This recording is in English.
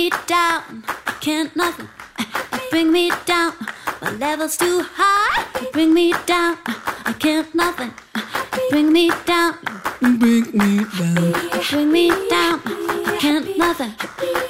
down, I can't nothing. You bring me down, my level's too high. You bring me down, I can't nothing. You bring me down, bring me down. you bring me down, I can't nothing.